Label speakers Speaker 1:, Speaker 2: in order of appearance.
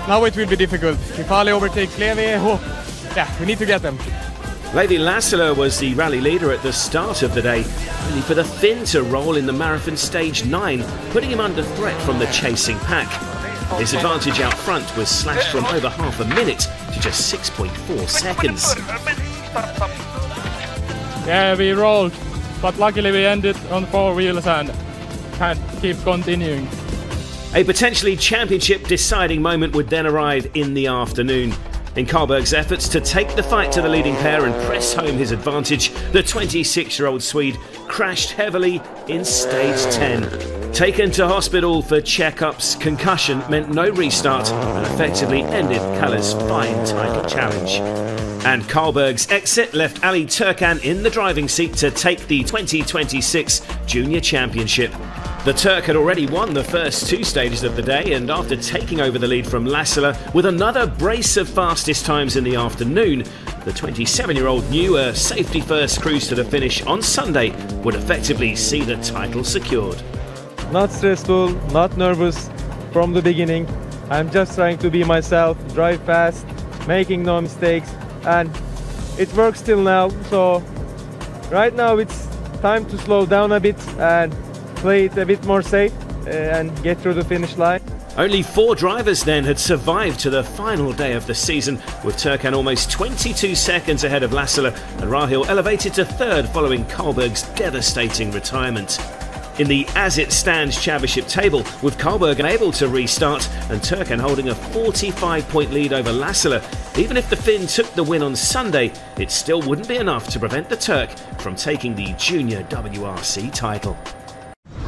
Speaker 1: Now it will be difficult. If Ali overtakes Levi, we need to get them.
Speaker 2: Levi Lassila was the rally leader at the start of the day, only for the Finn to roll in the marathon stage 9, putting him under threat from the chasing pack. His advantage out front was slashed from over half a minute to just 6.4 seconds.
Speaker 1: Yeah, we rolled, but luckily we ended on 4 wheels and can't keep continuing.
Speaker 2: A potentially championship deciding moment would then arrive in the afternoon. In Karlberg's efforts to take the fight to the leading pair and press home his advantage, the 26-year-old Swede crashed heavily in stage 10. Taken to hospital for checkups, concussion meant no restart and effectively ended Kalle's fine title challenge. And Karlberg's exit left Ali Turkan in the driving seat to take the 2026 Junior Championship. The Turk had already won the first 2 stages of the day, and after taking over the lead from Lassila with another brace of fastest times in the afternoon, the 27-year-old knew a safety-first cruise to the finish on Sunday would effectively see the title secured.
Speaker 3: Not stressful, not nervous from the beginning. I'm just trying to be myself, drive fast, making no mistakes, and it works till now. So right now it's time to slow down a bit and play it a bit more safe and get through the finish line.
Speaker 2: Only 4 drivers then had survived to the final day of the season, with Turkan almost 22 seconds ahead of Lassila and Rahil elevated to 3rd following Karlberg's devastating retirement. In the As It Stands Championship table, with Karlberg unable to restart and Turkan holding a 45-point lead over Lassila, even if the Finn took the win on Sunday, it still wouldn't be enough to prevent the Turk from taking the Junior WRC title.